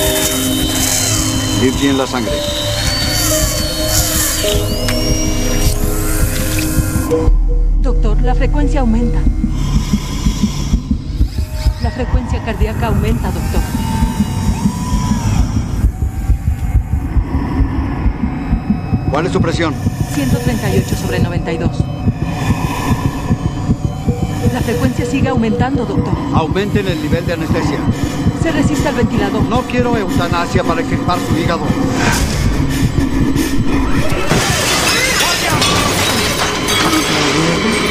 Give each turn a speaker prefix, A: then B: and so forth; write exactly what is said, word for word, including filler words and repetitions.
A: Medir bien la sangre.
B: Doctor, la frecuencia aumenta. La frecuencia cardíaca aumenta, doctor.
A: ¿Cuál es su presión?
B: ciento treinta y ocho sobre noventa y dos. La frecuencia sigue aumentando, doctor.
A: Aumenten el nivel de anestesia.
B: Se resiste al ventilador.
A: No quiero eutanasia para extirpar su hígado.
C: ¡Guardia!